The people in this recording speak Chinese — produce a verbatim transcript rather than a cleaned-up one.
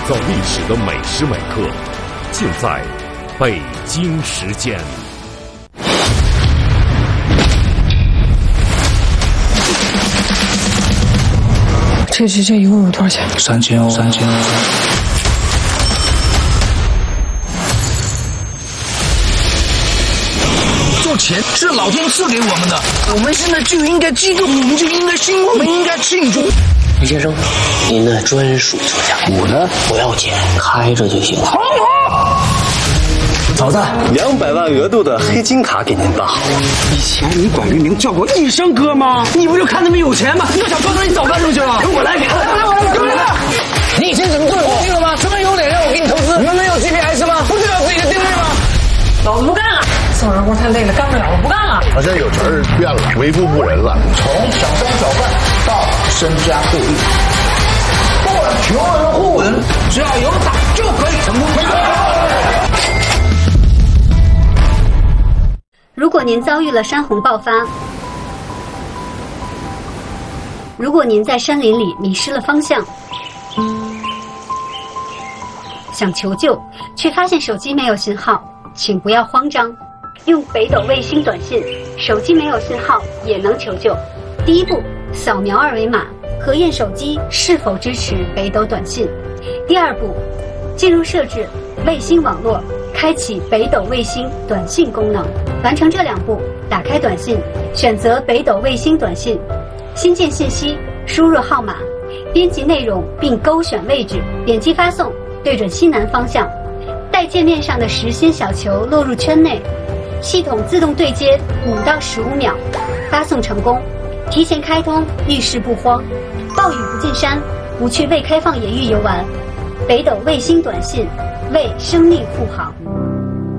造历史的每时每刻，尽在北京时间。 这这这一共有多少钱？ 三千哦，三千哦。 这钱是老天赐给我们的，我们现在就应该激动，我们就应该兴奋，我们应该庆祝。 李先生，您的专属车价， 我呢不要钱，开着就行。 好好。 嫂子，两百万额度的黑金卡给您办好了。 以前你管玉明叫过一声哥吗？你不就看他们有钱吗？你就想说他你早干出去了？我来给他，来我来，给我来！你以前怎么对我？记得吗？什么有脸让我给你投资？你们没有 G P S 吗？不知道自己的定位吗？ 老子不干了！送人活太累了，干不了了，不干了。 他现在有词变了，为富不仁了， 从小商小贩到身家过亿，不管求人互文，只要有胆就可以成功。 如果您遭遇了山洪爆发，如果您在山林里迷失了方向，想求救却发现手机没有信号，请不要慌张，用北斗卫星短信，手机没有信号也能求救。第一步，扫描二维码，核验手机是否支持北斗短信。第二步，进入设置，卫星网络，开启北斗卫星短信功能。完成这两步，打开短信，选择北斗卫星短信，新建信息，输入号码，编辑内容并勾选位置，点击发送，对准西南方向，待界面上的实心小球落入圈内，系统自动对接五到十五秒，发送成功。提前开通，遇事不慌，暴雨不进山，不去未开放野域游玩。北斗卫星短信，为生命护航。